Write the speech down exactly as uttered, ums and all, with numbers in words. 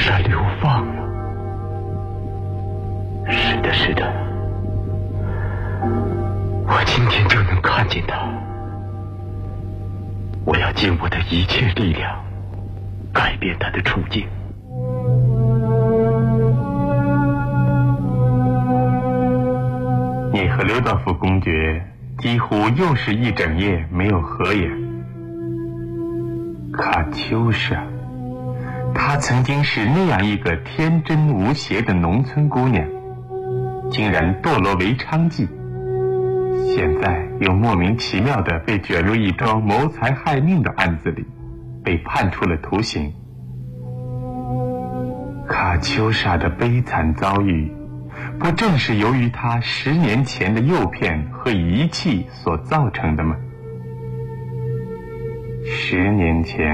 杀流放了。是的，是的，我今天就能看见他。我要尽我的一切力量改变他的处境。 你和刘道夫公爵几乎又是一整夜没有合眼。卡秋莎，她曾经是那样一个天真无邪的农村姑娘，竟然堕落为娼妓，现在又莫名其妙地被卷入一桩谋财害命的案子里，被判处了徒刑。卡秋莎的悲惨遭遇，不正是由于她十年前的诱骗和遗弃所造成的吗？十年前